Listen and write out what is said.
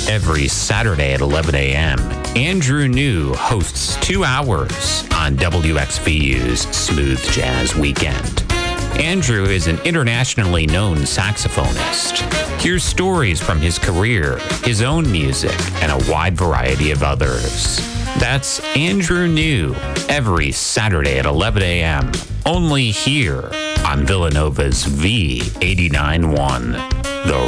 Every Saturday at 11 a.m., Andrew New hosts 2 hours on WXVU's Smooth Jazz Weekend. Andrew is an internationally known saxophonist. Hear stories from his career, his own music, and a wide variety of others. That's Andrew New, every Saturday at 11 a.m., only here on Villanova's V89.1.